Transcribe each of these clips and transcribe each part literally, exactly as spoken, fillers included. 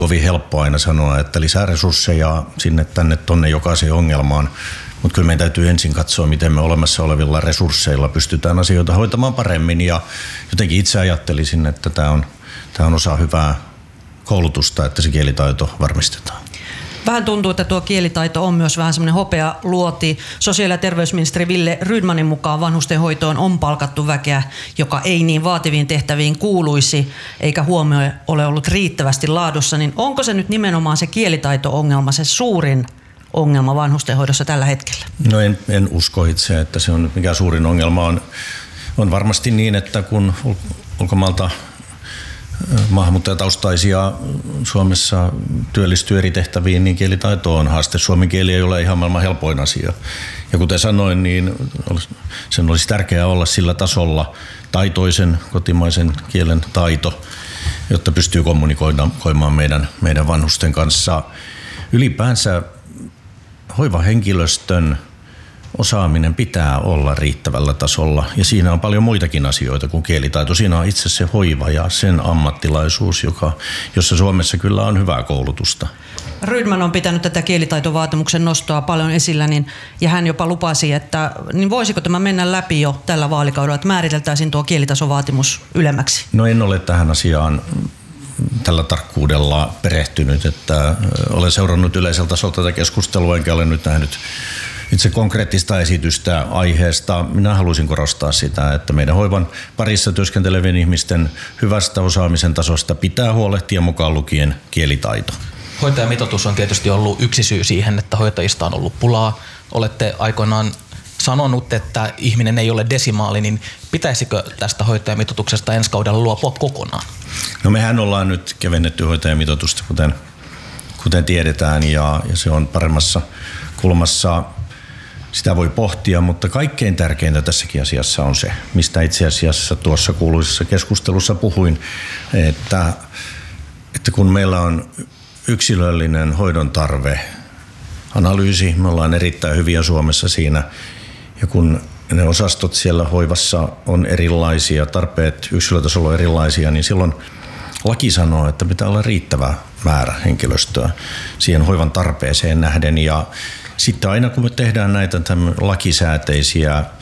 kovin helppo aina sanoa, että lisää resursseja sinne tänne tonne jokaiseen ongelmaan. Mutta kyllä meidän täytyy ensin katsoa, miten me olemassa olevilla resursseilla pystytään asioita hoitamaan paremmin. Ja jotenkin itse ajattelisin, että tämä on, tämä on osa hyvää koulutusta, että se kielitaito varmistetaan. Vähän tuntuu, että tuo kielitaito on myös vähän semmoinen hopea luoti. Sosiaali- ja terveysministeri Wille Rydmanin mukaan vanhustenhoitoon on palkattu väkeä, joka ei niin vaativiin tehtäviin kuuluisi, eikä huomio ole ollut riittävästi laadussa. Niin onko se nyt nimenomaan se kielitaito-ongelma, se suurin ongelma vanhustenhoidossa tällä hetkellä? No en, en usko itse, että se on mikä suurin ongelma on. On varmasti niin, että kun ulkomailta maahanmuuttajataustaisia Suomessa työllistyy eri tehtäviin, niin kielitaito on haaste. Suomen kieli ei ole ihan maailman helpoin asia. Ja kuten sanoin, niin sen olisi tärkeää olla sillä tasolla taitoisen kotimaisen kielen taito, jotta pystyy kommunikoimaan meidän, meidän vanhusten kanssa. Ylipäänsä hoivahenkilöstön osaaminen pitää olla riittävällä tasolla ja siinä on paljon muitakin asioita kuin kielitaito. Siinä on itse se hoiva ja sen ammattilaisuus, joka, jossa Suomessa kyllä on hyvää koulutusta. Rydman on pitänyt tätä kielitaitovaatimuksen nostoa paljon esillä niin, ja hän jopa lupasi, että niin voisiko tämä mennä läpi jo tällä vaalikaudella, että määriteltäisiin tuo kielitasovaatimus ylemmäksi? No en ole tähän asiaan tällä tarkkuudella perehtynyt, että olen seurannut yleiseltä tasolta tätä keskustelua enkä ole nyt nähnyt itse konkreettista esitystä aiheesta. Minä haluaisin korostaa sitä, että meidän hoivan parissa työskentelevien ihmisten hyvästä osaamisen tasosta pitää huolehtia mukaan lukien kielitaito. Hoitajamitoitus on tietysti ollut yksi syy siihen, että hoitajista on ollut pulaa. Olette aikoinaan sanonut, että ihminen ei ole desimaali, niin pitäisikö tästä hoitajamitoituksesta ensi kaudella luopua kokonaan? No mehän ollaan nyt kevennetty hoitajamitoitusta, kuten, kuten tiedetään, ja, ja se on paremmassa kulmassa. Sitä voi pohtia, mutta kaikkein tärkeintä tässäkin asiassa on se, mistä itse asiassa tuossa kuuluisessa keskustelussa puhuin, että, että kun meillä on yksilöllinen hoidon tarve, analyysi, me ollaan erittäin hyviä Suomessa siinä, ja kun ne osastot siellä hoivassa on erilaisia, tarpeet yksilötasolla on erilaisia, niin silloin laki sanoo, että pitää olla riittävä määrä henkilöstöä siihen hoivan tarpeeseen nähden, ja sitten aina kun me tehdään näitä lakisääteisiä ää,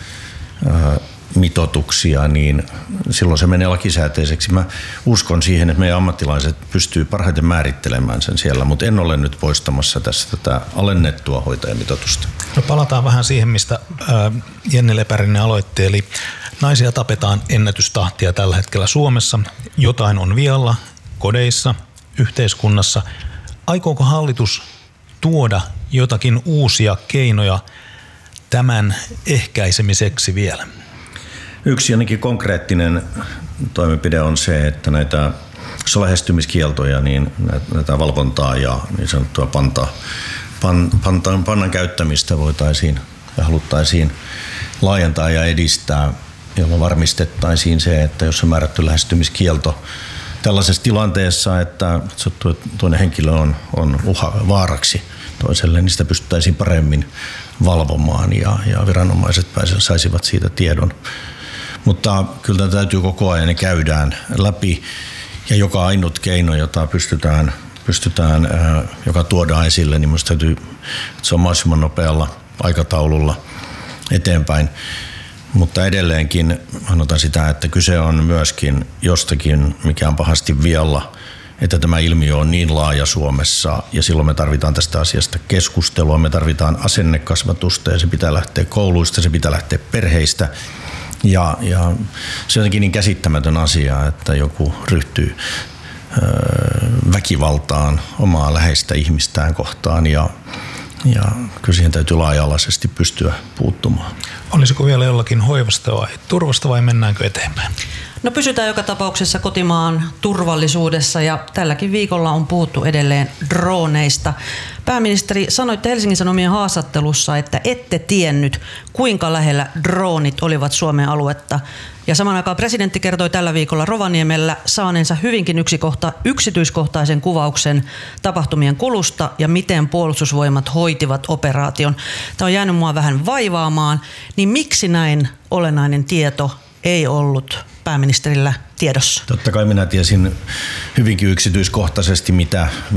mitoituksia, niin silloin se menee lakisääteiseksi. Mä uskon siihen, että meidän ammattilaiset pystyy parhaiten määrittelemään sen siellä, mutta en ole nyt poistamassa tästä tätä alennettua hoitajamitoitusta. No palataan vähän siihen, mistä ää, Jenni Lepärinen aloitti, eli naisia tapetaan ennätystahtia tällä hetkellä Suomessa. Jotain on vialla kodeissa, yhteiskunnassa. Aikooko hallitus tuoda jotakin uusia keinoja tämän ehkäisemiseksi vielä? Yksi ainakin konkreettinen toimenpide on se, että näitä lähestymiskieltoja, niin näitä valvontaa ja niin sanottua pantaa, pan, pantan, pannan käyttämistä voitaisiin ja haluttaisiin laajentaa ja edistää, jolla varmistettaisiin se, että jos on määrätty lähestymiskielto tällaisessa tilanteessa, että toinen henkilö on, on uha, vaaraksi toiselle, niin sitä pystyttäisiin paremmin valvomaan ja, ja viranomaiset saisivat siitä tiedon. Mutta kyllä täytyy koko ajan ne käydään läpi ja joka ainut keino, jota pystytään, pystytään ää, joka tuodaan esille, niin minusta täytyy, että se on mahdollisimman nopealla aikataululla eteenpäin. Mutta edelleenkin sanotaan sitä, että kyse on myöskin jostakin, mikä on pahasti vialla, että tämä ilmiö on niin laaja Suomessa ja silloin me tarvitaan tästä asiasta keskustelua, me tarvitaan asennekasvatusta ja se pitää lähteä kouluista, se pitää lähteä perheistä ja, ja se on jotenkin niin käsittämätön asia, että joku ryhtyy öö, väkivaltaan omaa läheistä ihmistään kohtaan ja, ja kyllä siihen täytyy laaja-alaisesti pystyä puuttumaan. Olisiko vielä jollakin hoivasta vai turvasta vai mennäänkö eteenpäin? No pysytään joka tapauksessa kotimaan turvallisuudessa ja tälläkin viikolla on puhuttu edelleen droneista. Pääministeri, sanoitte Helsingin Sanomien haastattelussa, että ette tiennyt, kuinka lähellä droonit olivat Suomen aluetta. Ja samaan aikaan presidentti kertoi tällä viikolla Rovaniemellä saaneensa hyvinkin yksikohta, yksityiskohtaisen kuvauksen tapahtumien kulusta ja miten puolustusvoimat hoitivat operaation. Tämä on jäänyt mua vähän vaivaamaan, niin miksi näin olennainen tieto ei ollut pääministerillä tiedossa? Totta kai minä tiesin hyvinkin yksityiskohtaisesti, mitä,